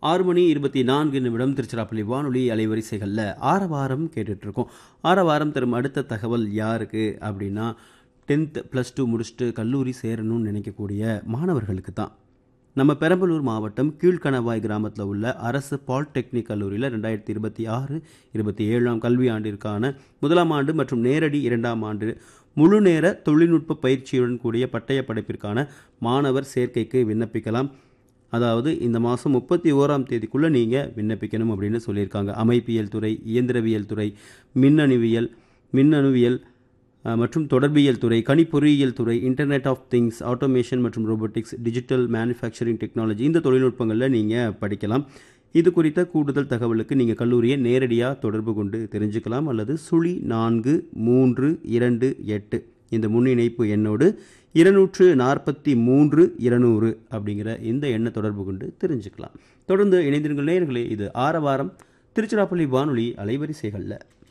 6:24 திருச்சிராப்பள்ளி வானொலி அலைவரிசைகளில் ஆரவாரம் கேட்டுட்ருக்கோம். ஆரவாரம் தரும் அடுத்த தகவல் யாருக்கு அப்படின்னா 10th +2 முடிச்சுட்டு கல்லூரி சேரணும்னு நினைக்கக்கூடிய மாணவர்களுக்கு தான். நம்ம பெரம்பலூர் மாவட்டம் கீழ்கணவாய் கிராமத்தில் உள்ள அரசு பாலிடெக்னிக் கல்லூரியில் 2026-27 கல்வியாண்டிற்கான முதலாம் ஆண்டு மற்றும் நேரடி 2ஆம் ஆண்டு முழுநேர தொழில்நுட்ப பயிற்சியுடன் கூடிய பட்டய படிப்பிற்கான மாணவர் சேர்க்கைக்கு விண்ணப்பிக்கலாம். அதாவது இந்த மாதம் 31ஆம் தேதிக்குள்ளே நீங்கள் விண்ணப்பிக்கணும் அப்படின்னு சொல்லியிருக்காங்க. அமைப்பியல் துறை, இயந்திரவியல் துறை, மின்னணுவியல் மற்றும் தொடர்பியல் துறை, கணிப்பொறியியல் துறை, இன்டர்நெட் ஆஃப் திங்ஸ், ஆட்டோமேஷன் மற்றும் ரோபோட்டிக்ஸ், டிஜிட்டல் மேனுஃபேக்சரிங் டெக்னாலஜி இந்த தொழில்நுட்பங்களில் நீங்கள் படிக்கலாம். இது குறித்த கூடுதல் தகவலுக்கு நீங்கள் கல்லூரியை நேரடியாக தொடர்பு கொண்டு தெரிஞ்சுக்கலாம். அல்லது 0328 இந்த முன்னிணைப்பு எண்ணோடு 243-200 அப்படிங்கிற இந்த எண்ணை தொடர்பு கொண்டு தெரிஞ்சுக்கலாம். தொடர்ந்து இணைந்திருங்கள் நேயர்களே. இது ஆரவாரம் திருச்சிராப்பள்ளி வானொலி அலைவரிசைகளில்.